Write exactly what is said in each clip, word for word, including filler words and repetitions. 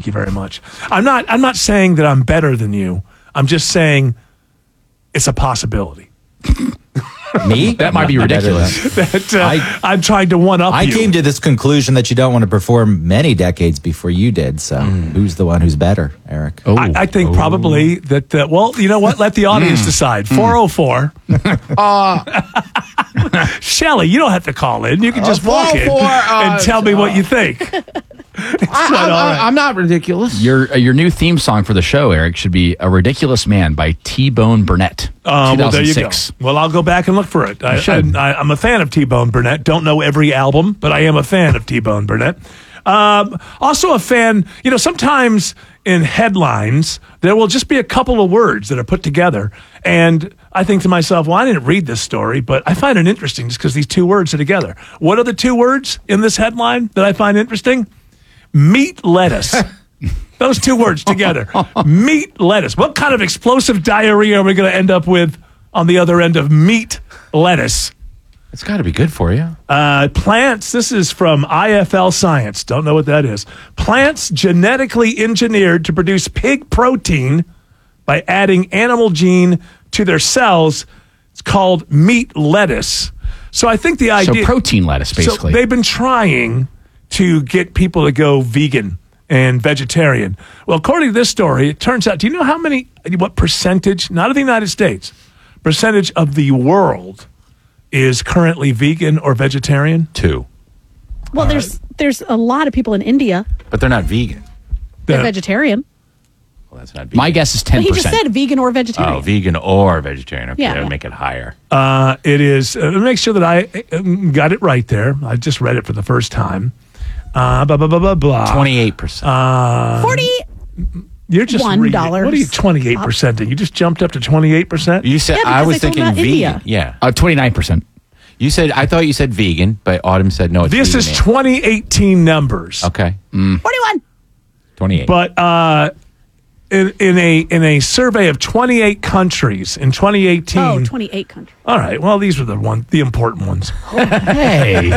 Thank you very much. I'm not. I'm not saying that I'm better than you. I'm just saying it's a possibility. Me? That might be ridiculous. that uh, I- I'm trying to one up I you. came to this conclusion that you don't want to perform many decades before you did. So who's the one who's better, Eric? Oh, I, I think oh. probably that. Uh, well, you know what? Let the audience decide. Four oh four. Shelly, you don't have to call in. You can just walk in four oh four, uh, and tell me what you think. I, I, I, I'm not ridiculous. Your uh, your new theme song for the show, Eric, should be "A Ridiculous Man" by T-Bone Burnett. Uh, well, there you go. two thousand six. Well, I'll go back and look for it. I, should. I, I, I'm a fan of T-Bone Burnett. Don't know every album, but I am a fan of T-Bone Burnett. Um, also a fan, you know, sometimes in headlines, there will just be a couple of words that are put together. And I think to myself, well, I didn't read this story, but I find it interesting just because these two words are together. What are the two words in this headline that I find interesting? Meat lettuce. Those two words together. Meat lettuce. What kind of explosive diarrhea are we going to end up with on the other end of meat lettuce? It's got to be good for you. Uh, plants, this is from I F L Science. Don't know what that is. Plants genetically engineered to produce pig protein by adding animal gene to their cells. It's called meat lettuce. So I think the idea... So protein lettuce, basically. So they've been trying to get people to go vegan and vegetarian. Well, according to this story, it turns out, do you know how many, what percentage, not of the United States, percentage of the world is currently vegan or vegetarian? Two. Well, there's there's a lot of people in India. But they're not vegan. They're The- vegetarian. Well, that's not vegan. My guess is But ten he just percent. said vegan or vegetarian. Oh, vegan or vegetarian. Okay, Yeah. that would make it higher. Uh, it is, uh, make sure that I uh, got it right there. I just read it for the first time. Uh, blah, blah, blah, blah, blah. twenty-eight percent. Forty. You're just one reading- dollars. What are you twenty-eight percent? You just jumped up to twenty-eight percent? You said, Yeah, I because was I told thinking about vegan. India. Yeah. Uh, twenty-nine percent. You said, I thought you said vegan, but Autumn said no, it's This vegan. is twenty eighteen numbers. Okay. Forty-one. twenty-eight. But uh, in, in a in a survey of twenty-eight countries in twenty eighteen. Oh, twenty-eight countries. All right. Well, these were the one the important ones. Hey.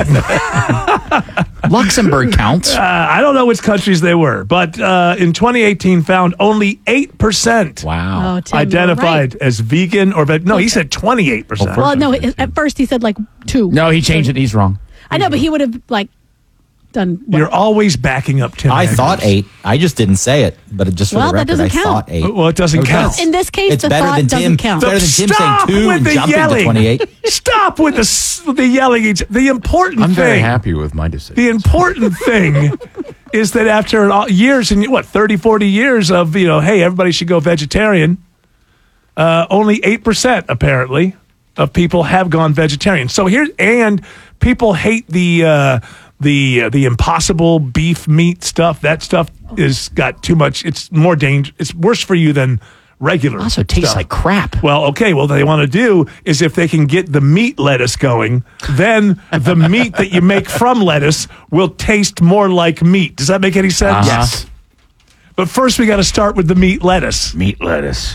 Luxembourg counts. Uh, I don't know which countries they were, but uh, in twenty eighteen found only eight percent wow. Oh, Tim, you're identified right. as vegan or veg. No, he said twenty-eight percent. Well, no. At first he said like two. No, he changed it. He's wrong. I know, but he would have like done. Well. You're always backing up Tim. I Andrews. thought eight. I just didn't say it, but it just for Well, the that record, doesn't I count. thought eight. Well, it doesn't No, count. that's- In this case, it's the better thought than doesn't Tim. count. Better than Tim Stop saying two with and the jumping yelling. to twenty-eight. Stop with the s- the yelling. Each the important I'm thing. very happy with my decision. The important thing is that after all- years and what thirty, forty years of you know, hey, everybody should go vegetarian. Uh, only eight percent apparently of people have gone vegetarian. So here, and people hate the uh, the uh, the impossible beef meat stuff. That stuff is got too much. It's more danger. It's worse for you than regular. Also tastes stuff. like crap. Well, okay. Well, what they want to do is if they can get the meat lettuce going, then the meat that you make from lettuce will taste more like meat. Does that make any sense? Uh-huh. Yes. But first, we got to start with the meat lettuce. Meat lettuce.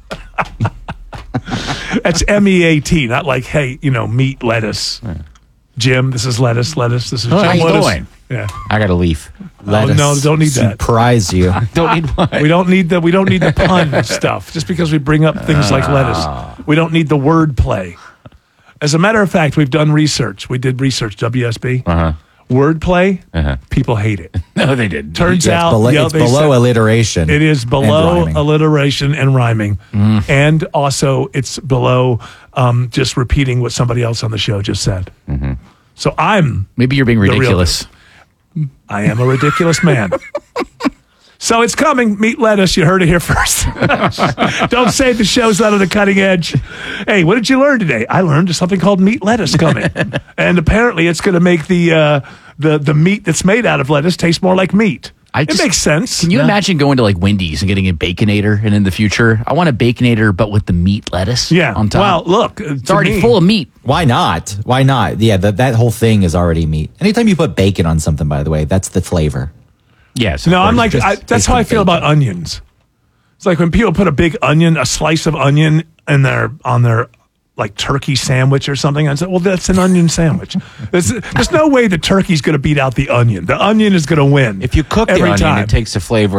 That's M E A T, not like, hey, you know, meat lettuce. Jim, this is lettuce. Lettuce. This is Oh, Jim how you lettuce. doing? Yeah. I got a leaf. Lettuce. no, don't need that. Surprise you. Don't need one. We don't need the we don't need the pun stuff. Just because we bring up things like lettuce, we don't need the word play. As a matter of fact, we've done research. We did research W S B. Uh-huh. Wordplay, Uh-huh. people hate it. No, they didn't. Turns Yeah, it's out below, yeah, it's they below said- alliteration. It is below and rhyming. alliteration and rhyming, and also it's below um, just repeating what somebody else on the show just said. So I'm Maybe you're being real ridiculous. I am a ridiculous man. So it's coming. Meat lettuce. You heard it here first. Don't say the show's not on the cutting edge. Hey, what did you learn today? I learned something called meat lettuce coming, and apparently it's going to make the uh, the the meat that's made out of lettuce taste more like meat. I it just- makes sense. Can you imagine going to like Wendy's and getting a Baconator, and in the future, I want a Baconator, but with the meat lettuce Yeah. on top? Well, look, uh, it's already me, full of meat. Why not? Why not? Yeah, that that whole thing is already meat. Anytime you put bacon on something, by the way, that's the flavor. Yes. No, of I'm course. like just I, that's tasting how I feel bacon. about onions. It's like when people put a big onion, a slice of onion, in their on their like turkey sandwich or something. I said, well, that's an onion sandwich. There's, there's no way the turkey's going to beat out the onion. The onion is going to win. If you cook the every onion, time. it takes the flavor